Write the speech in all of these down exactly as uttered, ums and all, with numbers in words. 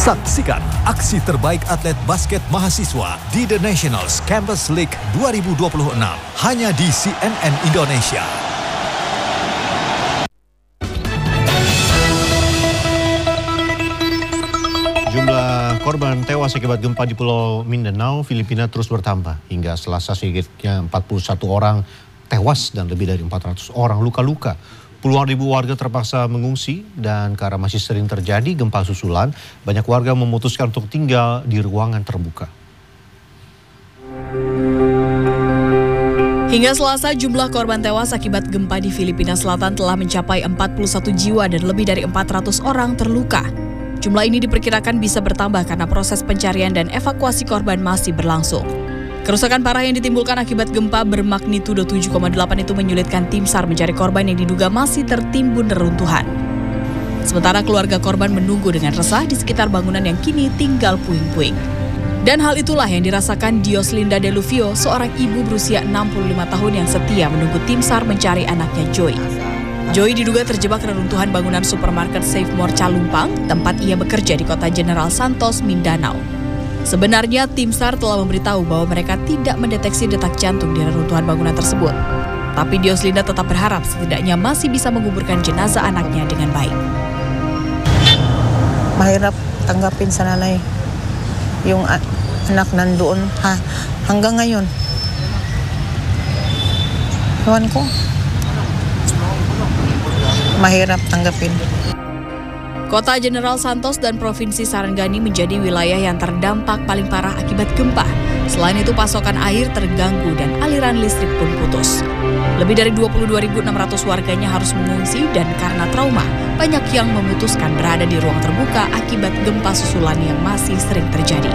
Saksikan aksi terbaik atlet basket mahasiswa di The Nationals Campus League dua ribu dua puluh enam hanya di C N N Indonesia. Jumlah korban tewas akibat gempa di Pulau Mindanao, Filipina terus bertambah. Hingga Selasa sedikitnya empat puluh satu orang tewas dan lebih dari empat ratus orang luka-luka. Puluhan ribu warga terpaksa mengungsi dan karena masih sering terjadi gempa susulan, banyak warga memutuskan untuk tinggal di ruangan terbuka. Hingga Selasa, jumlah korban tewas akibat gempa di Filipina Selatan telah mencapai empat puluh satu jiwa dan lebih dari empat ratus orang terluka. Jumlah ini diperkirakan bisa bertambah karena proses pencarian dan evakuasi korban masih berlangsung. Kerusakan parah yang ditimbulkan akibat gempa bermagnitudo tujuh koma delapan itu menyulitkan tim SAR mencari korban yang diduga masih tertimbun reruntuhan. Sementara keluarga korban menunggu dengan resah di sekitar bangunan yang kini tinggal puing-puing. Dan hal itulah yang dirasakan Dioslinda Deluvio, seorang ibu berusia enam puluh lima tahun yang setia menunggu tim SAR mencari anaknya Joy. Joy diduga terjebak reruntuhan bangunan supermarket Save More Calumpang, tempat ia bekerja di kota General Santos, Mindanao. Sebenarnya tim SAR telah memberitahu bahwa mereka tidak mendeteksi detak jantung di reruntuhan bangunan tersebut. Tapi Dioslinda tetap berharap setidaknya masih bisa menguburkan jenazah anaknya dengan baik. Mahirap tanggapin sa nanay yung anak nandoon ha, hanggang ngayon. Ewan ko. Mahirap tanggapin. Kota General Santos dan Provinsi Sarangani menjadi wilayah yang terdampak paling parah akibat gempa. Selain itu, pasokan air terganggu dan aliran listrik pun putus. Lebih dari dua puluh dua ribu enam ratus warganya harus mengungsi dan karena trauma, banyak yang memutuskan berada di ruang terbuka akibat gempa susulan yang masih sering terjadi.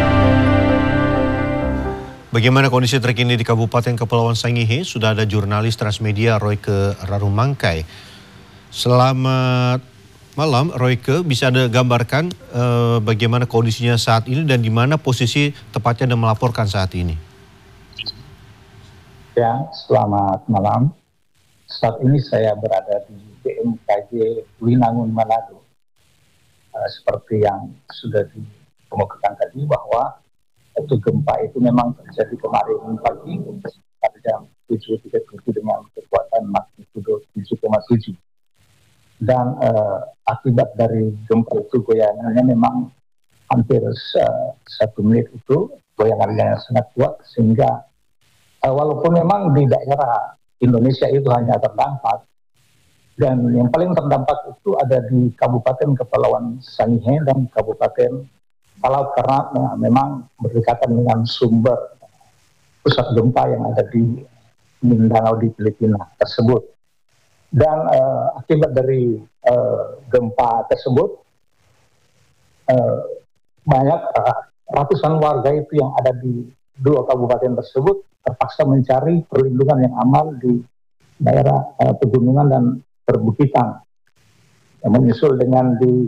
Bagaimana kondisi terkini di Kabupaten Kepulauan Sangihe? Sudah ada jurnalis Transmedia Royke Rarumangkai. Selamat malam, Royke. Bisa Anda gambarkan eh, bagaimana kondisinya saat ini dan di mana posisi tepatnya Anda melaporkan saat ini? Ya, selamat malam. Saat ini saya berada di B M K G Winangun, Manado. Uh, seperti yang sudah dikemukakan tadi bahwa itu gempa itu memang terjadi kemarin pagi pada jam tujuh tiga puluh dengan kekuatan magnitudo tujuh koma tujuh. Dan uh, akibat dari gempa itu goyangannya memang hampir uh, satu menit itu goyangan yang sangat kuat sehingga uh, walaupun memang di daerah Indonesia itu hanya terdampak dan yang paling terdampak itu ada di Kabupaten Kepulauan Sangihe dan Kabupaten Talaut karena uh, memang berdekatan dengan sumber pusat gempa yang ada di Mindanao di Filipina tersebut. Dan uh, akibat dari uh, gempa tersebut, uh, banyak uh, ratusan warga itu yang ada di dua kabupaten tersebut terpaksa mencari perlindungan yang aman di daerah uh, pegunungan dan perbukitan. Yang menyusul dengan di,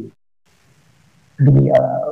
di uh,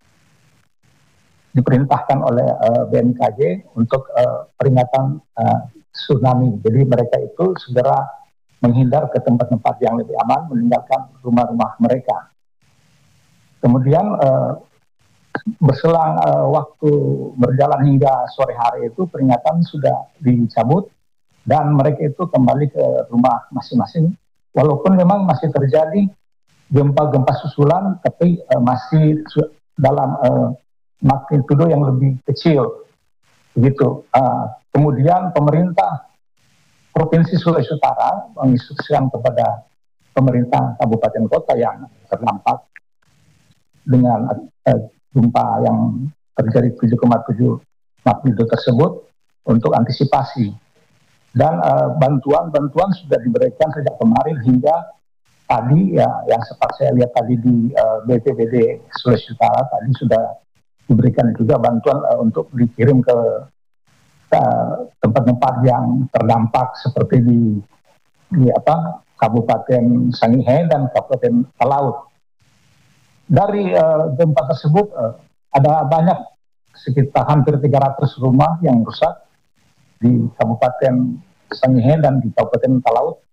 diperintahkan oleh uh, B M K G untuk uh, peringatan uh, tsunami. Jadi mereka itu segera menghindar ke tempat-tempat yang lebih aman, meninggalkan rumah-rumah mereka. Kemudian uh, berselang uh, waktu berjalan hingga sore hari itu peringatan sudah dicabut dan mereka itu kembali ke rumah masing-masing. Walaupun memang masih terjadi gempa-gempa susulan, tapi uh, masih dalam uh, magnitudo yang lebih kecil. Begitu. Uh, kemudian pemerintah Provinsi Sulawesi Utara menginstruksikan kepada pemerintah kabupaten kota yang terdampak dengan uh, gempa yang terjadi tujuh koma tujuh magnitudo tersebut untuk antisipasi. Dan bantuan-bantuan uh, sudah diberikan sejak kemarin hingga tadi ya yang sempat saya lihat tadi di uh, B P B D Sulawesi Utara tadi sudah diberikan juga bantuan uh, untuk dikirim ke tempat-tempat yang terdampak seperti di, di apa Kabupaten Sangihe dan Kabupaten Talaut. Dari uh, gempa tersebut uh, ada banyak sekitar hampir tiga ratus rumah yang rusak di Kabupaten Sangihe dan di Kabupaten Talaut.